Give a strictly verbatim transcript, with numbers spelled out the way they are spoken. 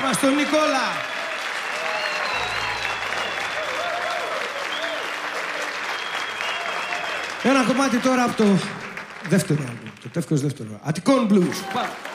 μας, τον Νικόλα. Ένα κομμάτι τώρα από το δεύτερο άλμπομ, το τεύχος δεύτερο. Αττικών Blues. Πάμε.